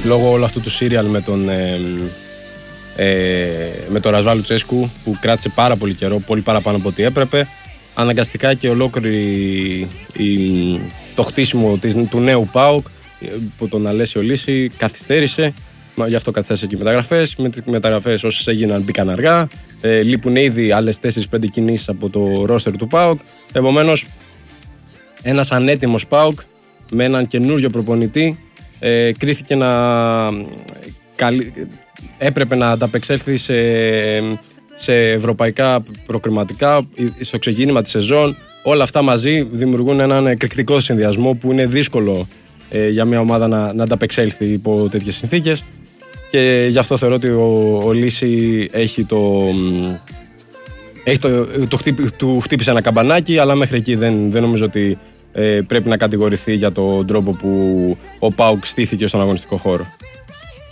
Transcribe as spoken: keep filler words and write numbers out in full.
λόγω όλου αυτού του σύριαλ με τον, ε, ε, με τον Ρασβάλ Λουτσέσκου που κράτησε πάρα πολύ καιρό, πολύ παραπάνω από ό,τι έπρεπε, αναγκαστικά και ολόκληρη η, το χτίσιμο της, του νέου ΠΑΟΚ που τον Αλέσιο Λύση καθυστέρησε. Γι' αυτό καθυστέρησε και οι μεταγραφές. Με τις μεταγραφές όσες έγιναν μπήκαν αργά. Ε, λείπουν ήδη άλλες τέσσερις πέντε κινήσεις από το ρόστερ του ΠΑΟΚ. Επομένως, ένας ανέτοιμος ΠΑΟΚ με έναν καινούριο προπονητή ε, κρίθηκε να καλύ... έπρεπε να ανταπεξέλθει σε, σε ευρωπαϊκά προκριματικά, στο ξεκίνημα της σεζόν. Όλα αυτά μαζί δημιουργούν έναν εκρηκτικό συνδυασμό που είναι δύσκολο ε, για μια ομάδα να, να ανταπεξέλθει υπό τέτοιες συνθήκες. Και γι' αυτό θεωρώ ότι ο, ο Λύση έχει το, έχει το, το χτύπη, του χτύπησε ένα καμπανάκι, αλλά μέχρι εκεί δεν, δεν νομίζω ότι ε, πρέπει να κατηγορηθεί για τον τρόπο που ο ΠΑΟΚ στήθηκε στον αγωνιστικό χώρο.